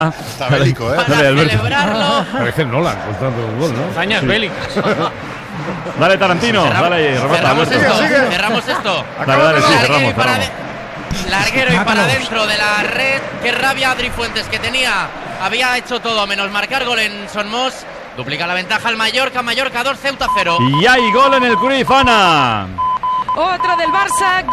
Está bélico, ¿eh? Para celebrarlo. Parece el Nolan contando un gol, ¿no? Hazañas bélicas. Dale, Tarantino. Dale, Roberto. Cerramos esto. Dale, sí, cerramos. Larguero y para dentro de la red. Qué rabia Adri Fuentes, que había hecho todo menos marcar gol en Son Mos. Duplica la ventaja al Mallorca 2, Ceuta 0. Y hay gol en el Cruyff, Ana. Otro del Barça,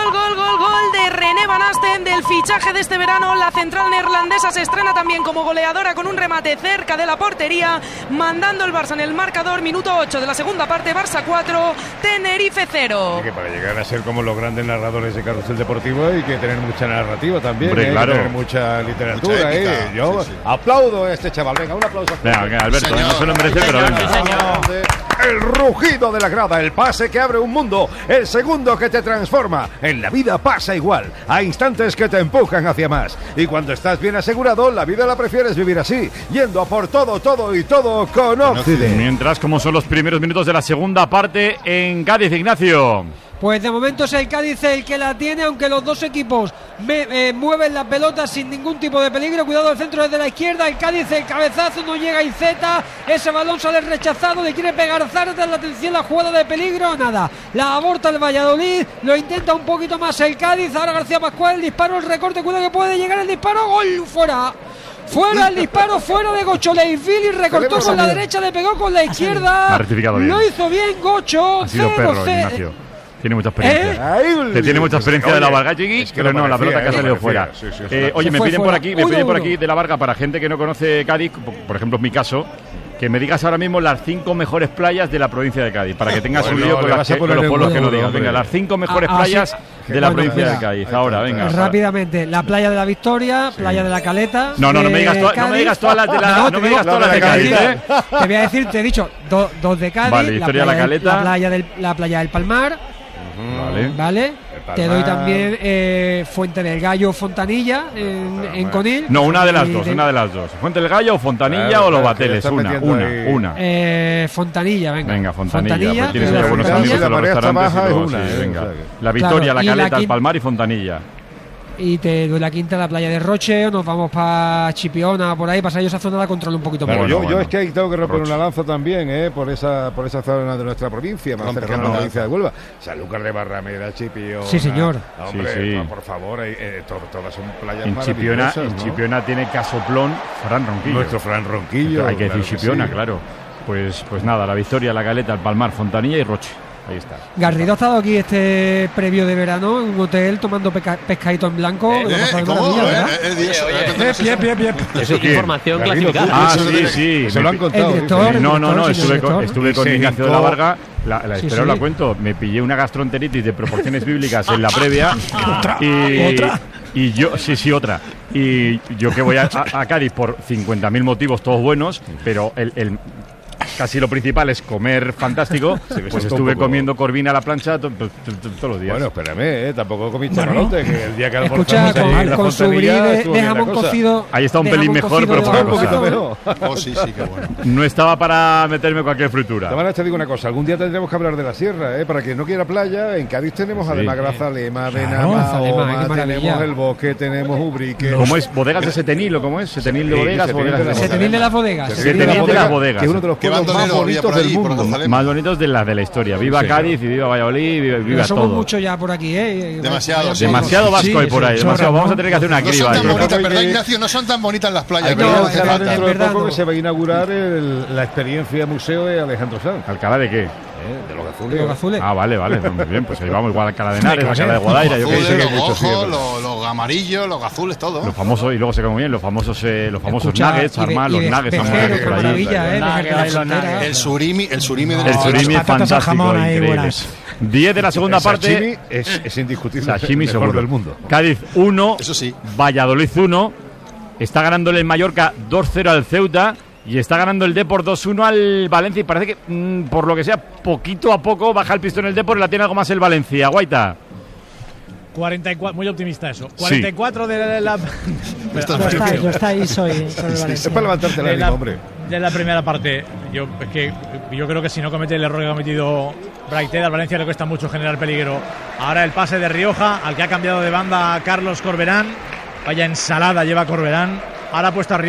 gol de René Van Asten, del fichaje de este verano. La central neerlandesa se estrena también como goleadora con un remate cerca de la portería, mandando el Barça en el marcador. Minuto 8 de la segunda parte, Barça 4, Tenerife 0. Y que para llegar a ser como los grandes narradores de Carrusel Deportivo hay que tener mucha narrativa también. Hombre, claro. Hay que tener mucha literatura. Mucha épica. Yo aplaudo a este chaval. Venga, un aplauso. Venga, Alberto, no se lo merece, pero venga. El rugido de la grada, el pase que abre un mundo, el segundo que te transforma. En la vida pasa igual. Hay instantes que te empujan hacia más. Y cuando estás bien asegurado, la vida la prefieres vivir así, yendo a por todo con Occident. Mientras, como son los primeros minutos de la segunda parte en Cádiz, Ignacio. Pues de momento es el Cádiz el que la tiene, aunque los dos equipos mueven la pelota sin ningún tipo de peligro. Cuidado, el centro desde la izquierda, el Cádiz, el cabezazo, no llega Iceta, ese balón sale rechazado, le quiere pegar Zarate, la atención, la jugada de peligro, nada, la aborta el Valladolid, lo intenta un poquito más el Cádiz, ahora García Pascual, el disparo, el recorte, cuidado que puede llegar el disparo, gol, fuera el disparo, fuera de Gocho. Leifili recortó con la derecha, le pegó con la izquierda. Ha rectificado bien. Lo hizo bien Gocho. Ha sido perro, Ignacio. Tiene mucha experiencia. Tiene mucha experiencia de la Varga, pero no, la pelota que ha salido fuera. Oye, me piden por aquí de la Varga, para gente que no conoce Cádiz, por ejemplo, en mi caso, que me digas ahora mismo las 5 mejores playas de la provincia de Cádiz, para que tengas un lío con los pueblos que no digas. Venga, las 5 mejores playas de la provincia de Cádiz. Ahora, venga. Rápidamente, la playa de la Victoria, playa de la Caleta. No me digas todas las de la, no me digas todas las de Cádiz, ¿eh? Te voy a decir, te he dicho, dos de Cádiz, vale, Victoria, la Caleta, la playa del Palmar. Vale. Te doy también Fuente del Gallo, Fontanilla en Conil. No, una de las dos. Fuente del Gallo, Fontanilla o Los Bateles. Una. Fontanilla, venga. Venga, Fontanilla. Pues tienes unos buenos amigos de los restaurantes. Venga. La Victoria, la Caleta, el Palmar y Fontanilla. Y te doy la quinta, la playa de Roche, nos vamos para Chipiona, por ahí, para esa zona la controlo un poquito más. Yo es que ahí tengo que romper una lanza también, por esa zona de nuestra provincia, más cercana a la provincia de Huelva. Sanlúcar de Barrameda, Chipiona. Sí, señor. Hombre, sí. Por favor, todas son playas maravillosas. En Chipiona tiene casoplón Fran Ronquillo. Nuestro Fran Ronquillo. Hay que decir Chipiona, claro. Pues nada, la Victoria, la Caleta, el Palmar, Fontanilla y Roche. Ahí está. Garrido ha estado aquí previo de verano en un hotel tomando pescadito en blanco. ¿Cómo? Bien. Eso es información clasificada. Sí. Se lo han contado. No, estuve con Ignacio de la Varga. Espero la cuento. Me pillé una gastroenteritis de proporciones bíblicas en la previa. ¿Otra? Y yo, otra. Y yo que voy a Cádiz por 50.000 motivos, todos buenos, pero casi lo principal es comer fantástico. Pues estuve comiendo corvina a la plancha todos los días. Bueno, espérame, tampoco comí chamalote, que el día que almorzamos con su brie de jamón cocido. Ahí está un pelín mejor, pero poca un poquito mejor. Sí, qué bueno. No estaba para meterme cualquier fritura. Te digo una cosa, algún día tendremos que hablar de la sierra, para quien no quiera playa. En Cádiz tenemos además Grazalema, Benamahoma, tenemos el Bosque, tenemos Ubrique. ¿Cómo es? ¿Bodegas de Setenil o cómo es? ¿Setenil de bodegas? Setenil de las bodegas. Setenil de las bodegas. Que es uno de los pueblos más bonitos del mundo. Más bonitos de la historia. Viva Cádiz y viva Valladolid, viva todo. Somos mucho ya por aquí, Demasiado vasco hay por ahí. Vamos a tener que hacer una criba. No son tan bonitas, ¿verdad, Ignacio? No son tan bonitas las playas. Dentro de poco que se va a inaugurar la experiencia museo de Alejandro Sanz. ¿Alcalá de qué? De los azules. Ah, vale, muy bien. Pues ahí vamos, igual a Alcalá de Henares, Alcalá de Guadaira. Los ojos, los amarillos, los azules, todo. Los famosos, y luego se come bien, los famosos nuggets, Armar, los nuggets. El surimi es fantástico, increíble. 10 de la segunda parte. Es indiscutible. Sashimi mejor seguro. del mundo. Cádiz 1, eso sí. Valladolid 1. Está ganándole el Mallorca 2-0 al Ceuta. Y está ganando el Depor 2-1 al Valencia. Y parece que, por lo que sea, poquito a poco baja el pistón el Depor y la tiene algo más el Valencia. Guaita. 44, muy optimista eso. 44 de la... Yo está ahí, soy. Es para levantarte la ánimo, hombre. De la primera parte, yo creo que si no comete el error que ha cometido Braithwaite, al Valencia le cuesta mucho generar peligro. Ahora el pase de Rioja, al que ha cambiado de banda Carlos Corberán. Vaya ensalada lleva Corberán. Ahora ha puesto arriba.